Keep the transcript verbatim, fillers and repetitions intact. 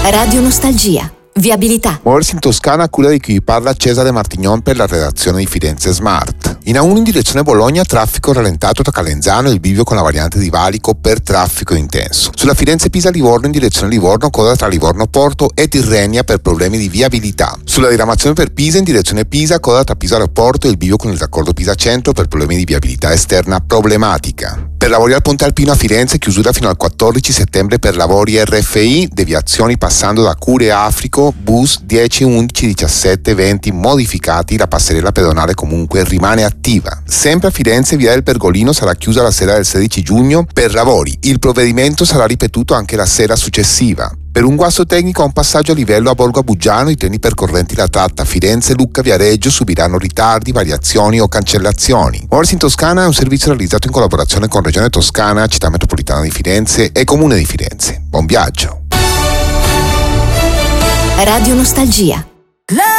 Radio Nostalgia. Viabilità. Muoversi in Toscana a cura di chi vi parla Cesare Martignon per la redazione di Firenze Smart. In A uno in direzione Bologna, traffico rallentato tra Calenzano e il bivio con la variante di Valico per traffico intenso. Sulla Firenze-Pisa-Livorno in direzione Livorno, coda tra Livorno Porto e Tirrenia per problemi di viabilità. Sulla diramazione per Pisa in direzione Pisa, coda tra Pisa Aeroporto e il bivio con il raccordo Pisa Centro per problemi di viabilità esterna problematica. Per lavori al Ponte Alpino a Firenze, chiusura fino al quattordici settembre per lavori R F I, deviazioni passando da Cure Africo, bus dieci, undici, diciassette, venti modificati, la passerella pedonale comunque rimane attiva. Sempre a Firenze, via del Pergolino sarà chiusa la sera del sedici giugno per lavori. Il provvedimento sarà ripetuto anche la sera successiva. Per un guasto tecnico a un passaggio a livello a Borgo Abuggiano, i treni percorrenti la tratta Firenze-Lucca-Viareggio subiranno ritardi, variazioni o cancellazioni. Muoversi in Toscana è un servizio realizzato in collaborazione con Regione Toscana, Città Metropolitana di Firenze e Comune di Firenze. Buon viaggio! Radio Nostalgia.